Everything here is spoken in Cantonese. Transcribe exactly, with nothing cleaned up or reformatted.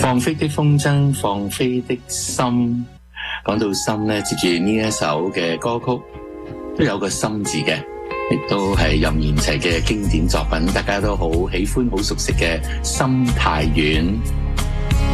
放飛的風箏，放飛的心。講到心咧，接住呢一首嘅歌曲都有個心字嘅，亦都係任賢齊嘅經典作品，大家都好喜歡、好熟悉嘅《心太遠》。